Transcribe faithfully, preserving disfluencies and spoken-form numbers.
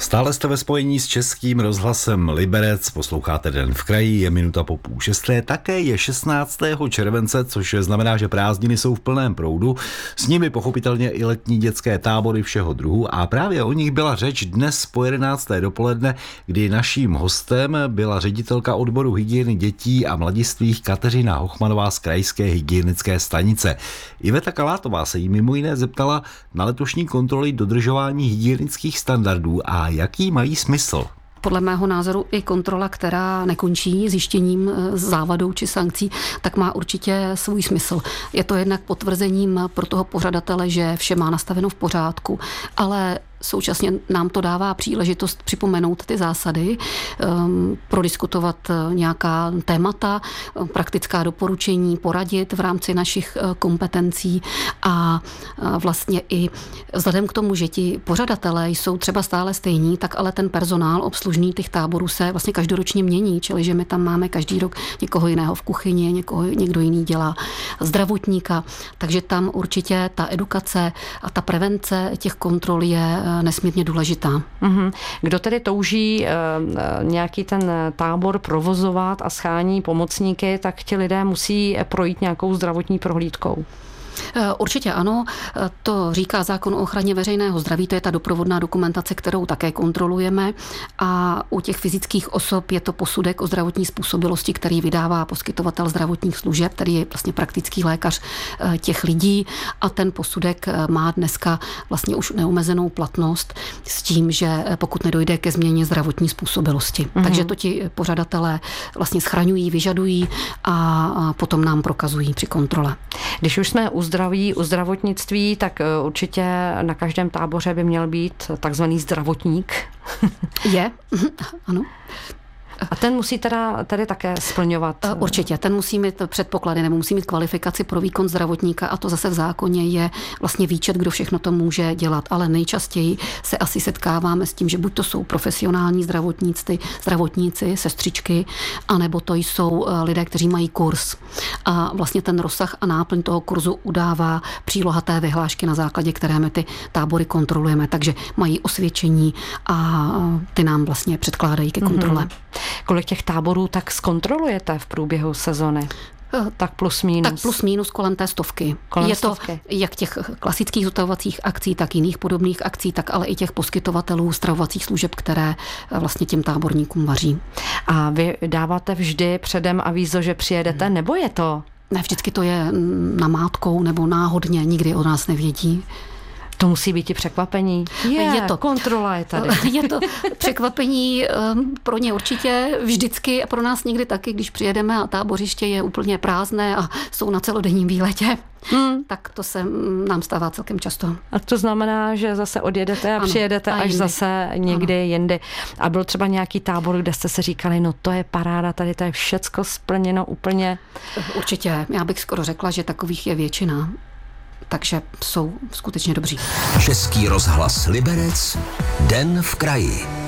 Stále jste ve spojení s Českým rozhlasem Liberec, posloucháte Den v kraji, je minuta po půl šesté, také je šestnáctého července, což znamená, že prázdniny jsou v plném proudu, s nimi pochopitelně i letní dětské tábory všeho druhu a právě o nich byla řeč dnes po jedenácté dopoledne, kdy naším hostem byla ředitelka odboru hygieny dětí a mladistvých Kateřina Hochmanová z krajské hygienické stanice. Iveta Kalátová se jí mimo jiné zeptala na letošní kontroly dodržování hygienických standardů a jaký mají smysl. Podle mého názoru i kontrola, která nekončí zjištěním závadou či sankcí, tak má určitě svůj smysl. Je to jednak potvrzením pro toho pořadatele, že vše má nastaveno v pořádku, ale současně nám to dává příležitost připomenout ty zásady, um, prodiskutovat nějaká témata, praktická doporučení, poradit v rámci našich kompetencí a vlastně i vzhledem k tomu, že ti pořadatelé jsou třeba stále stejní, tak ale ten personál obslužný těch táborů se vlastně každoročně mění, čili že my tam máme každý rok někoho jiného v kuchyni, někoho, někdo jiný dělá zdravotníka, takže tam určitě ta edukace a ta prevence těch kontrol je nesmírně důležitá. Mm-hmm. Kdo tedy touží e, nějaký ten tábor provozovat a schání pomocníky, tak ti lidé musí projít nějakou zdravotní prohlídkou. Určitě ano, to říká zákon o ochraně veřejného zdraví, to je ta doprovodná dokumentace, kterou také kontrolujeme a u těch fyzických osob je to posudek o zdravotní způsobilosti, který vydává poskytovatel zdravotních služeb, který je vlastně praktický lékař těch lidí a ten posudek má dneska vlastně už neomezenou platnost s tím, že pokud nedojde ke změně zdravotní způsobilosti. Mm-hmm. Takže to ti pořadatelé vlastně schraňují, vyžadují a potom nám prokazují při kontrole. Když už jsme u zdraví, u zdravotnictví, tak určitě na každém táboře by měl být takzvaný zdravotník. Je, ano. A ten musí teda tady také splňovat? Určitě, ten musí mít předpoklady nebo musí mít kvalifikaci pro výkon zdravotníka a to zase v zákoně je vlastně výčet, kdo všechno to může dělat, ale nejčastěji se asi setkáváme s tím, že buď to jsou profesionální zdravotníci, zdravotníci, sestřičky, anebo to jsou lidé, kteří mají kurz. A vlastně ten rozsah a náplň toho kurzu udává příloha té vyhlášky, na základě které my ty tábory kontrolujeme, takže mají osvědčení a ty nám vlastně předkládají ke kontrole. Mm-hmm. Kolik těch táborů tak zkontrolujete v průběhu sezony? Tak plus minus. Tak plus minus kolem té stovky. Kolem je stovky. To jak těch klasických zotavovacích akcí, tak jiných podobných akcí, tak ale i těch poskytovatelů stravovacích služeb, které vlastně těm táborníkům vaří. A vy dáváte vždy předem avízo, že přijedete, hmm. nebo je to? Ne, vždycky to je namátkou nebo náhodně, nikdy o nás nevědí. To musí být i překvapení. Je, je to kontrola je tady. Je to překvapení um, pro ně určitě vždycky a pro nás někdy taky, když přijedeme a tábořiště je úplně prázdné a jsou na celodenním výletě. Hmm. Tak to se nám stává celkem často. A to znamená, že zase odjedete a ano, přijedete a až jindy. Zase někdy ano. jindy. A byl třeba nějaký tábor, kde jste si říkali, no to je paráda, tady to je všecko splněno úplně. Určitě, já bych skoro řekla, že takových je většina. Takže jsou skutečně dobří. Český rozhlas Liberec, Den v kraji.